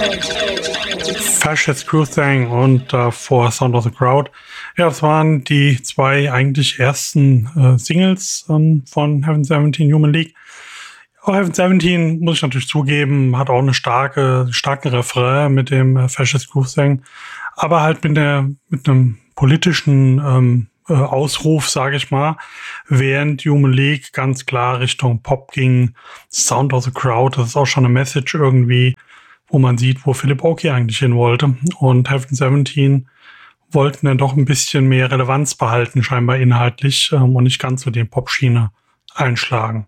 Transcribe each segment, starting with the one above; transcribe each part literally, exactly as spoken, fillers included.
Fascist Groove Thing und davor äh, Sound of the Crowd. Ja, das waren die zwei eigentlich ersten äh, Singles ähm, von Heaven seventeen Human League. Auch Heaven seventeen, muss ich natürlich zugeben, hat auch eine starke, starken Refrain mit dem äh, Fascist Groove Thing, aber halt mit der mit einem politischen ähm, äh, Ausruf, sage ich mal, während Human League ganz klar Richtung Pop ging. Sound of the Crowd, das ist auch schon eine Message irgendwie, wo man sieht, wo Philip Oakey eigentlich hin wollte. Und Heaven seventeen wollten dann doch ein bisschen mehr Relevanz behalten, scheinbar inhaltlich, ähm, und nicht ganz so den Pop-Schiene einschlagen.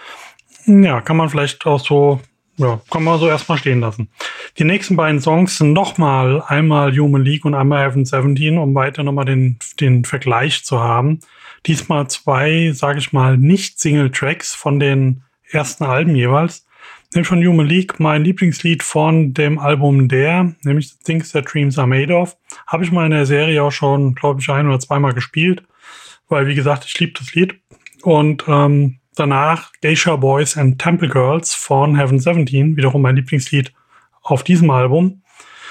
Ja, kann man vielleicht auch so, ja, kann man so erstmal stehen lassen. Die nächsten beiden Songs sind nochmal einmal Human League und einmal Heaven seventeen, um weiter nochmal den, den Vergleich zu haben. Diesmal zwei, sage ich mal, Nicht-Single-Tracks von den ersten Alben jeweils. Nämlich von Human League, mein Lieblingslied von dem Album Der, nämlich Things That Dreams Are Made Of. Habe ich mal in der Serie auch schon, glaube ich, ein- oder zweimal gespielt, weil, wie gesagt, ich liebe das Lied. Und ähm, danach Geisha Boys and Temple Girls von Heaven seventeen, wiederum mein Lieblingslied auf diesem Album.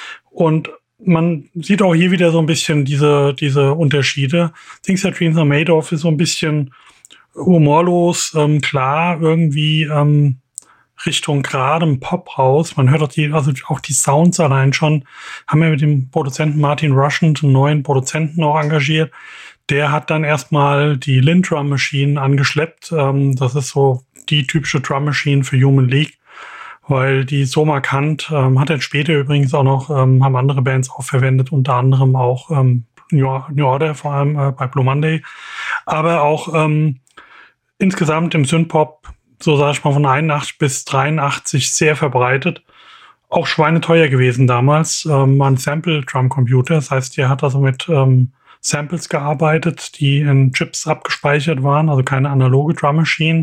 Und man sieht auch hier wieder so ein bisschen diese, diese Unterschiede. Things That Dreams Are Made Of ist so ein bisschen humorlos, ähm, klar, irgendwie ähm, Richtung geradem Pop raus. Man hört auch die, also auch die Sounds allein schon. Haben wir mit dem Produzenten Martin Rushent einen neuen Produzenten auch engagiert. Der hat dann erstmal die Linn Drum Machine angeschleppt. Ähm, das ist so die typische Drum Machine für Human League, weil die so markant, ähm, hat er später übrigens auch noch, ähm, haben andere Bands auch verwendet, unter anderem auch ähm, New, New Order, vor allem äh, bei Blue Monday. Aber auch ähm, insgesamt im Synthpop, so sage ich mal, von einundachtzig bis dreiundachtzig sehr verbreitet. Auch schweineteuer gewesen damals. Ähm, war ein Sample-Drum-Computer. Das heißt, der hat also mit ähm, Samples gearbeitet, die in Chips abgespeichert waren, also keine analoge Drum-Machine,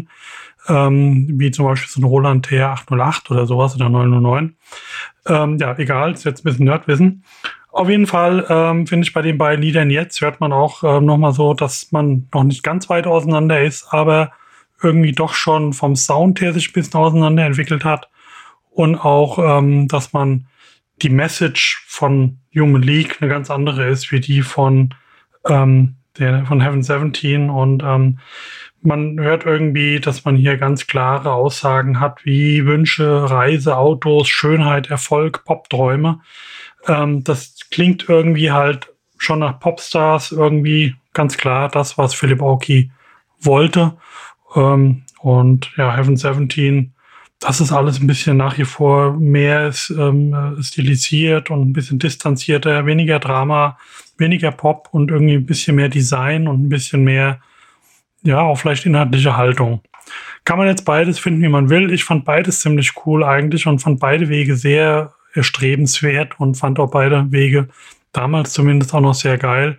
ähm, wie zum Beispiel so ein Roland T R achthundertacht oder sowas oder neunhundertneun. Ähm, ja, egal, ist jetzt ein bisschen Nerdwissen. Auf jeden Fall ähm, finde ich bei den beiden Liedern jetzt, hört man auch ähm, nochmal so, dass man noch nicht ganz weit auseinander ist, aber irgendwie doch schon vom Sound her sich ein bisschen auseinander entwickelt hat und auch, ähm, dass man die Message von Human League eine ganz andere ist wie die von ähm, der von Heaven seventeen und ähm, man hört irgendwie, dass man hier ganz klare Aussagen hat wie Wünsche, Reise, Autos, Schönheit, Erfolg, Popträume. Ähm, das klingt irgendwie halt schon nach Popstars, irgendwie ganz klar das, was Philip Oakey wollte. Ähm, und ja, Heaven seventeen, das ist alles ein bisschen nach wie vor mehr ähm, stilisiert und ein bisschen distanzierter, weniger Drama, weniger Pop und irgendwie ein bisschen mehr Design und ein bisschen mehr, ja, auch vielleicht inhaltliche Haltung. Kann man jetzt beides finden, wie man will. Ich fand beides ziemlich cool eigentlich und fand beide Wege sehr erstrebenswert und fand auch beide Wege damals zumindest auch noch sehr geil.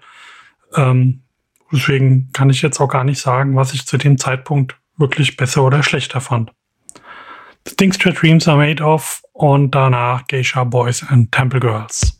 Ähm, Deswegen kann ich jetzt auch gar nicht sagen, was ich zu dem Zeitpunkt wirklich besser oder schlechter fand. The Things That Dreams Are Made Of und danach Geisha Boys and Temple Girls.